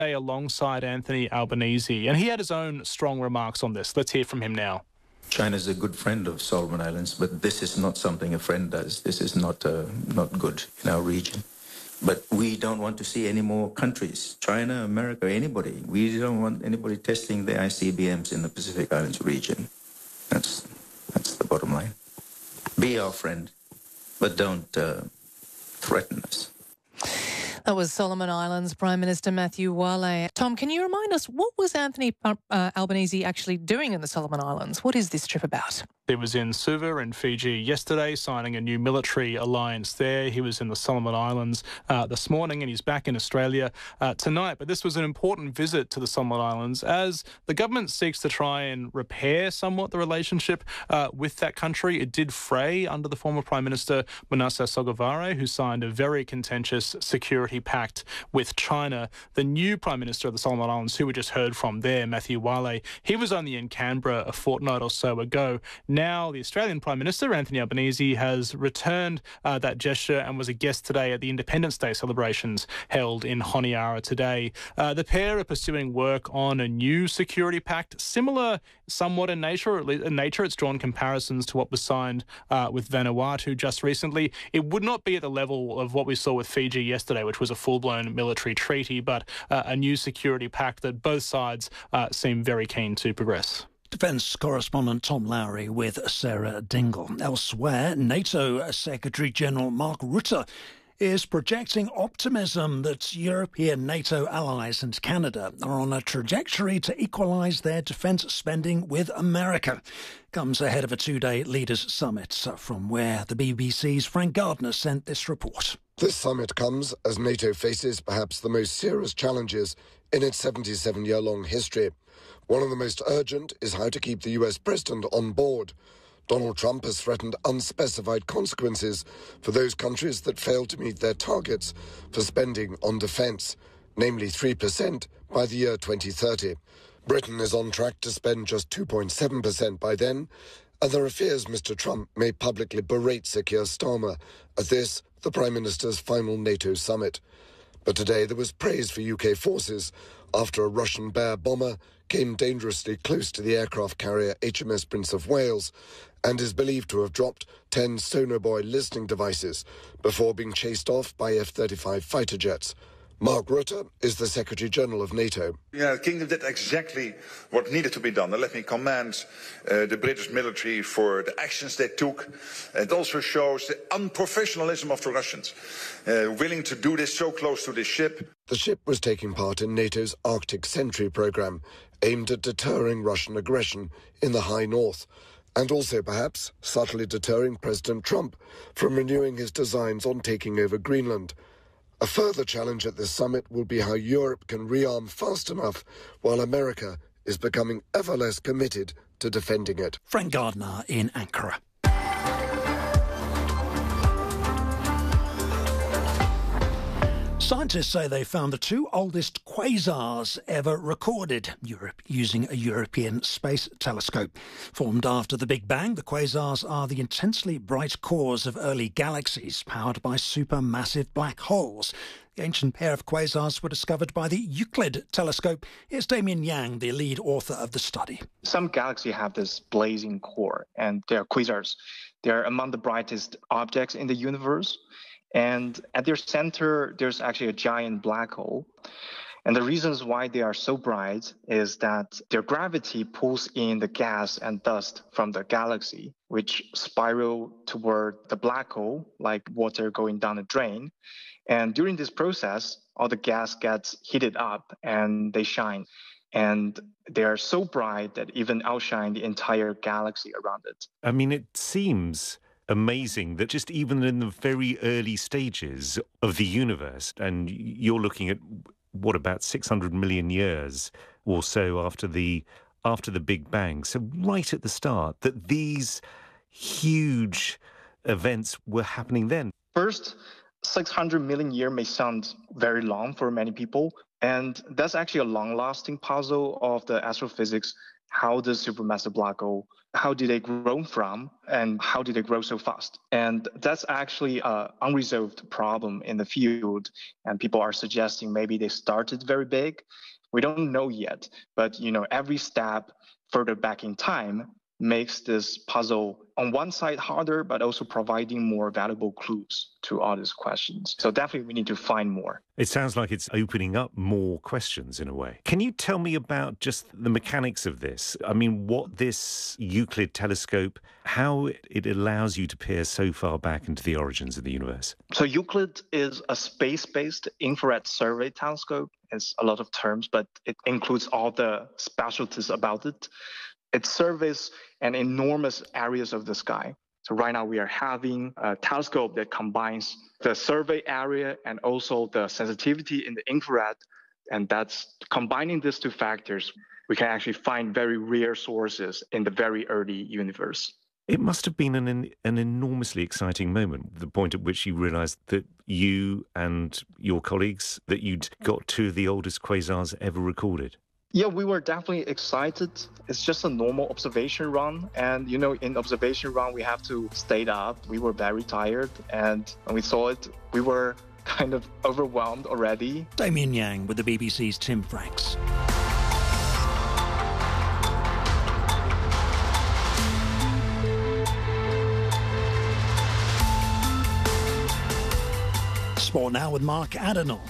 alongside Anthony Albanese, and he had his own strong remarks on this. Let's hear from him now. China is a good friend of Solomon Islands, but this is not something a friend does. This is not good in our region. But we don't want to see any more countries, China, America, anybody. We don't want anybody testing the ICBMs in the Pacific Islands region. That's the bottom line. Be our friend, but don't threaten us. That was Solomon Islands Prime Minister Matthew Wale. Tom, can you remind us, what was Anthony Albanese actually doing in the Solomon Islands? What is this trip about? He was in Suva in Fiji yesterday, signing a new military alliance there. He was in the Solomon Islands this morning, and he's back in Australia tonight. But this was an important visit to the Solomon Islands as the government seeks to try and repair somewhat the relationship with that country. It did fray under the former Prime Minister Manasseh Sogavare, who signed a very contentious security pact with China. The new Prime Minister of the Solomon Islands, who we just heard from there, Matthew Wale, he was only in Canberra a fortnight or so ago. Now, the Australian Prime Minister, Anthony Albanese, has returned that gesture and was a guest today at the Independence Day celebrations held in Honiara today. The pair are pursuing work on a new security pact, similar somewhat in nature, or at least in nature. It's drawn comparisons to what was signed with Vanuatu just recently. It would not be at the level of what we saw with Fiji yesterday, which was a full-blown military treaty, but a new security pact that both sides seem very keen to progress. Defence correspondent Tom Lowry with Sarah Dingle. Elsewhere, NATO Secretary-General Mark Rutte is projecting optimism that European NATO allies and Canada are on a trajectory to equalise their defence spending with America. Comes ahead of a two-day leaders' summit, from where the BBC's Frank Gardner sent this report. This summit comes as NATO faces perhaps the most serious challenges in its 77-year-long history. One of the most urgent is how to keep the US president on board. Donald Trump has threatened unspecified consequences for those countries that fail to meet their targets for spending on defence, namely 3% by the year 2030. Britain is on track to spend just 2.7% by then, and there are fears Mr. Trump may publicly berate Sir Keir Starmer at this, the Prime Minister's final NATO summit. But today there was praise for UK forces after a Russian Bear bomber came dangerously close to the aircraft carrier HMS Prince of Wales and is believed to have dropped 10 Sonobuoy listening devices before being chased off by F-35 fighter jets. Mark Rutte is the Secretary-General of NATO. The United Kingdom did exactly what needed to be done. Let me commend the British military for the actions they took. It also shows the unprofessionalism of the Russians, willing to do this so close to this ship. The ship was taking part in NATO's Arctic Sentry programme, aimed at deterring Russian aggression in the High North, and also perhaps subtly deterring President Trump from renewing his designs on taking over Greenland. A further challenge at this summit will be how Europe can rearm fast enough while America is becoming ever less committed to defending it. Frank Gardner in Ankara. Scientists say they found the two oldest quasars ever recorded, Europe using a European Space Telescope. Formed after the Big Bang, the quasars are the intensely bright cores of early galaxies powered by supermassive black holes. The ancient pair of quasars were discovered by the Euclid telescope. Here's Damien Yang, the lead author of the study. Some galaxies have this blazing core, and they're quasars. They're among the brightest objects in the universe. And at their center, there's actually a giant black hole. And the reasons why they are so bright is that their gravity pulls in the gas and dust from the galaxy, which spiral toward the black hole, like water going down a drain. And during this process, all the gas gets heated up and they shine. And they are so bright that even outshine the entire galaxy around it. I mean, it seems amazing that just even in the very early stages of the universe, and you're looking at what, about 600 million years or so after the Big Bang, so right at the start, that these huge events were happening then. First, 600 million years may sound very long for many people, And that's actually a long-lasting puzzle of the astrophysics. How does supermassive black hole, how did they grow from, and how did they grow so fast? And that's actually an unresolved problem in the field. And people are suggesting maybe they started very big. We don't know yet, but every step further back in time makes this puzzle on one side harder, but also providing more valuable clues to all these questions. So definitely we need to find more. It sounds like it's opening up more questions in a way. Can you tell me about just the mechanics of this? I mean, what this Euclid telescope, how it allows you to peer so far back into the origins of the universe? So Euclid is a space-based infrared survey telescope. It's a lot of terms, but it includes all the specialties about it. It surveys an enormous areas of the sky. So right now we are having a telescope that combines the survey area and also the sensitivity in the infrared. And that's combining these two factors, we can actually find very rare sources in the very early universe. It must have been an enormously exciting moment, the point at which you realised that you and your colleagues, that you'd got two of the oldest quasars ever recorded. Yeah, we were definitely excited. It's just a normal observation run. And, in observation run, we have to stay up. We were very tired. And when we saw it, we were kind of overwhelmed already. Damien Yang with the BBC's Tim Franks. Sport now with Mark Adenall.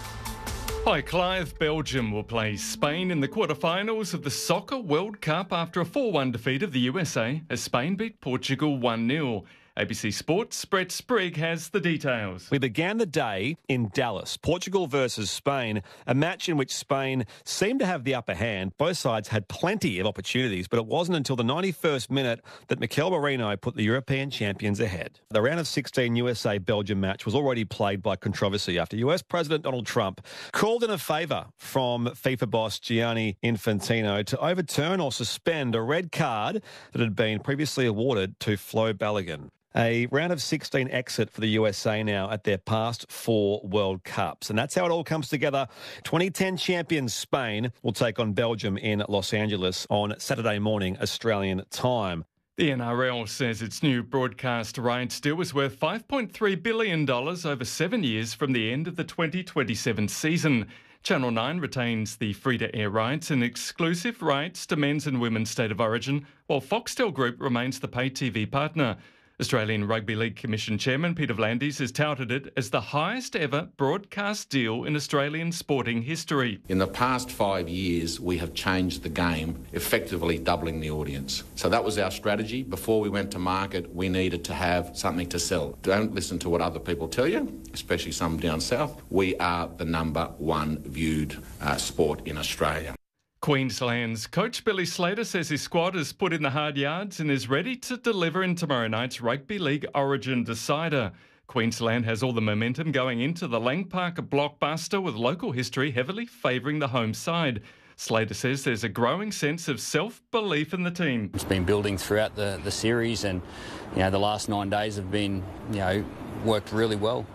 Hi Clive. Belgium will play Spain in the quarterfinals of the Soccer World Cup after a 4-1 defeat of the USA as Spain beat Portugal 1-0. ABC Sports' Brett Sprigg has the details. We began the day in Dallas, Portugal versus Spain, a match in which Spain seemed to have the upper hand. Both sides had plenty of opportunities, but it wasn't until the 91st minute that Mikel Merino put the European champions ahead. The round of 16 USA-Belgium match was already plagued by controversy after US President Donald Trump called in a favour from FIFA boss Gianni Infantino to overturn or suspend a red card that had been previously awarded to Flo Balogun. A round of 16 exit for the USA now at their past 4 World Cups. And that's how it all comes together. 2010 champions Spain will take on Belgium in Los Angeles on Saturday morning, Australian time. The NRL says its new broadcast rights deal was worth $5.3 billion over 7 years from the end of the 2027 season. Channel 9 retains the free-to-air rights and exclusive rights to men's and women's state of origin, while Foxtel Group remains the pay TV partner. Australian Rugby League Commission Chairman Peter V'landys has touted it as the highest ever broadcast deal in Australian sporting history. In the past 5 years, we have changed the game, effectively doubling the audience. So that was our strategy. Before we went to market, we needed to have something to sell. Don't listen to what other people tell you, especially some down south. We are the number one viewed sport in Australia. Queensland's coach Billy Slater says his squad has put in the hard yards and is ready to deliver in tomorrow night's Rugby League Origin decider. Queensland has all the momentum going into the Lang Park blockbuster, with local history heavily favouring the home side. Slater says there's a growing sense of self-belief in the team. It's been building throughout the series, and the last 9 days have been worked really well.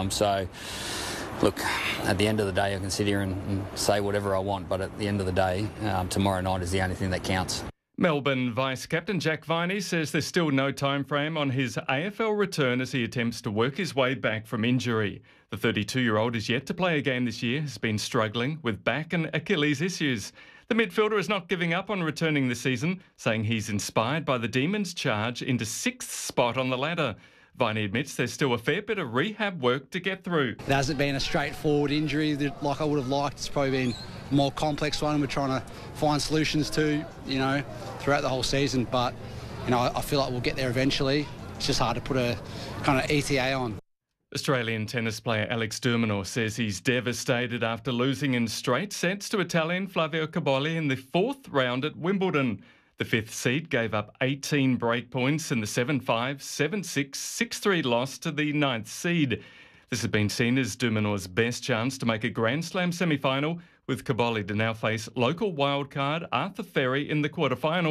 Look, at the end of the day, I can sit here and say whatever I want, but at the end of the day, tomorrow night is the only thing that counts. Melbourne Vice-Captain Jack Viney says there's still no time frame on his AFL return as he attempts to work his way back from injury. The 32-year-old is yet to play a game this year, has been struggling with back and Achilles issues. The midfielder is not giving up on returning this season, saying he's inspired by the Demons' charge into 6th spot on the ladder. Viney admits there's still a fair bit of rehab work to get through. It hasn't been a straightforward injury like I would have liked. It's probably been a more complex one we're trying to find solutions to, throughout the whole season. But, I feel like we'll get there eventually. It's just hard to put a kind of ETA on. Australian tennis player Alex de Minaur says he's devastated after losing in straight sets to Italian Flavio Cobolli in the 4th round at Wimbledon. The 5th seed gave up 18 break points in the 7-5, 7-6, 6-3 loss to the 9th seed. This has been seen as de Minaur's best chance to make a Grand Slam semi-final, with Cobolli to now face local wildcard Arthur Ferry in the quarterfinals.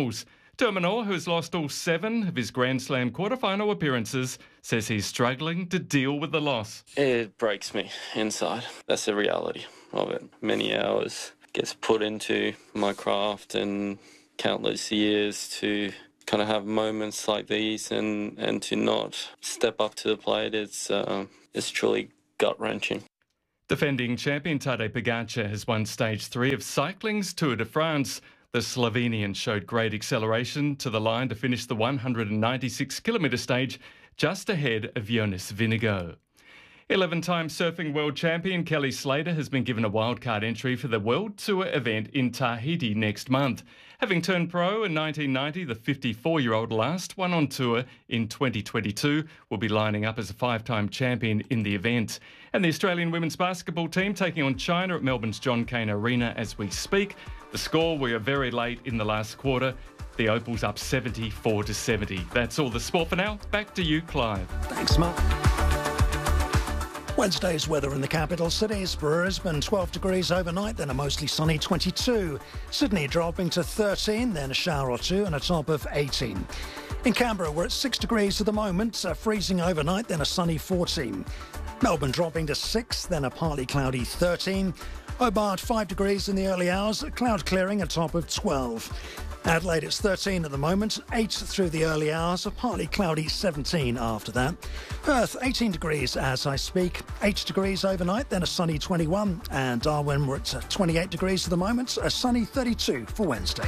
De Minaur, who has lost all 7 of his Grand Slam quarterfinal appearances, says he's struggling to deal with the loss. It breaks me inside. That's the reality of it. Many hours gets put into my craft and countless years to kind of have moments like these and to not step up to the plate. It's truly gut-wrenching. Defending champion Tadej Pogacar has won Stage 3 of cycling's Tour de France. The Slovenian showed great acceleration to the line to finish the 196-kilometre stage just ahead of Jonas Vingegaard. 11-time surfing world champion Kelly Slater has been given a wildcard entry for the World Tour event in Tahiti next month. Having turned pro in 1990, the 54-year-old last won on tour in 2022 will be lining up as a 5-time champion in the event. And the Australian women's basketball team taking on China at Melbourne's John Cain Arena as we speak. The score, we are very late in the last quarter. The Opals up 74-70. That's all the sport for now. Back to you, Clive. Thanks, Mark. Wednesday's weather in the capital cities. Brisbane 12 degrees overnight, then a mostly sunny 22. Sydney dropping to 13, then a shower or two and a top of 18. In Canberra, we're at 6 degrees at the moment, freezing overnight, then a sunny 14. Melbourne dropping to 6, then a partly cloudy 13. Hobart 5 degrees in the early hours, cloud clearing, a top of 12. Adelaide, it's 13 at the moment, 8 through the early hours, a partly cloudy 17 after that. Perth, 18 degrees as I speak, 8 degrees overnight, then a sunny 21. And Darwin, we're at 28 degrees at the moment, a sunny 32 for Wednesday.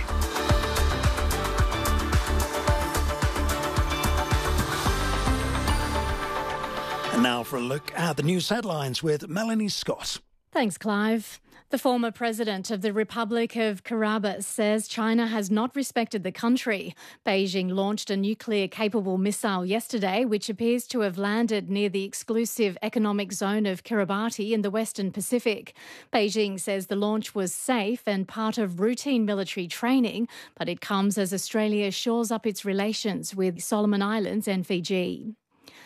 And now for a look at the news headlines with Melanie Scott. Thanks, Clive. The former president of the Republic of Kiribati says China has not respected the country. Beijing launched a nuclear-capable missile yesterday, which appears to have landed near the exclusive economic zone of Kiribati in the Western Pacific. Beijing says the launch was safe and part of routine military training, but it comes as Australia shores up its relations with Solomon Islands and Fiji.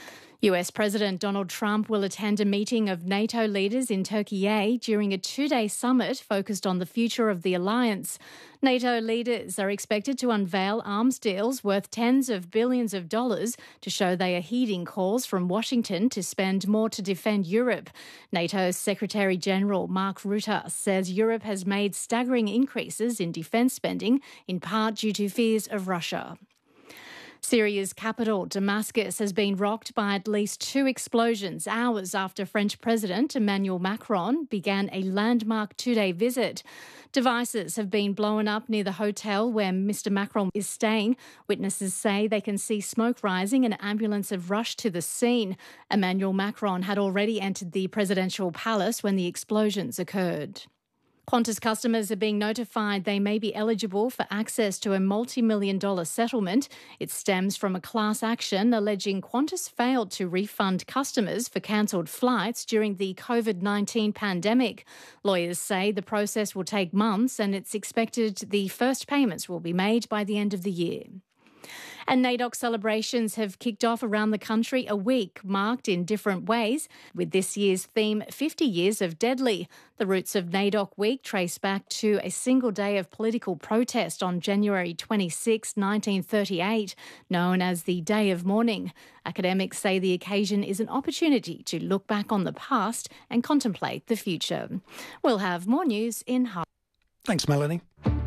US President Donald Trump will attend a meeting of NATO leaders in Turkey during a 2-day summit focused on the future of the alliance. NATO leaders are expected to unveil arms deals worth tens of billions of dollars to show they are heeding calls from Washington to spend more to defend Europe. NATO's Secretary-General Mark Rutte says Europe has made staggering increases in defence spending, in part due to fears of Russia. Syria's capital, Damascus, has been rocked by at least 2 explosions hours after French President Emmanuel Macron began a landmark 2-day visit. Devices have been blown up near the hotel where Mr Macron is staying. Witnesses say they can see smoke rising and an ambulance have rushed to the scene. Emmanuel Macron had already entered the presidential palace when the explosions occurred. Qantas customers are being notified they may be eligible for access to a multi-million-dollar settlement. It stems from a class action alleging Qantas failed to refund customers for cancelled flights during the COVID-19 pandemic. Lawyers say the process will take months and it's expected the first payments will be made by the end of the year. And NAIDOC celebrations have kicked off around the country, a week marked in different ways, with this year's theme 50 Years of Deadly. The roots of NAIDOC Week trace back to a single day of political protest on January 26, 1938, known as the Day of Mourning. Academics say the occasion is an opportunity to look back on the past and contemplate the future. We'll have more news in half. Thanks, Melanie.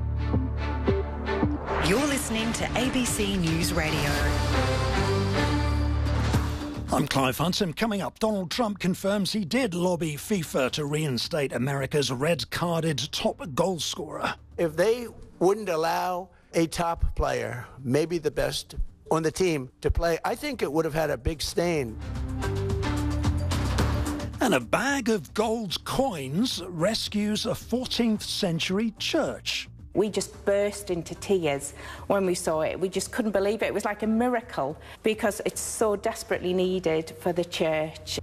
You're listening to ABC News Radio. I'm Clive Hunton. Coming up, Donald Trump confirms he did lobby FIFA to reinstate America's red-carded top goal scorer. If they wouldn't allow a top player, maybe the best on the team, to play, I think it would have had a big stain. And a bag of gold coins rescues a 14th century church. We just burst into tears when we saw it. We just couldn't believe it. It was like a miracle because it's so desperately needed for the church.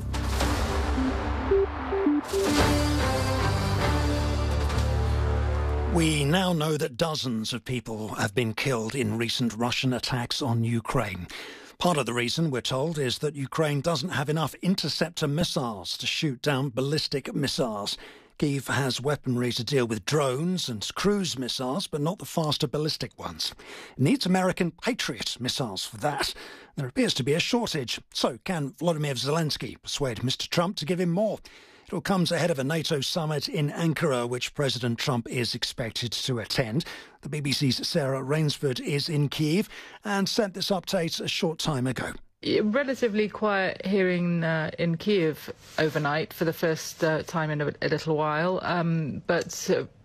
We now know that dozens of people have been killed in recent Russian attacks on Ukraine. Part of the reason, we're told, is that Ukraine doesn't have enough interceptor missiles to shoot down ballistic missiles. Kyiv has weaponry to deal with drones and cruise missiles, but not the faster ballistic ones. It needs American Patriot missiles for that. There appears to be a shortage. So can Volodymyr Zelensky persuade Mr. Trump to give him more? It all comes ahead of a NATO summit in Ankara, which President Trump is expected to attend. The BBC's Sarah Rainsford is in Kyiv and sent this update a short time ago. Relatively quiet hearing in Kyiv overnight for the first time in a little while, but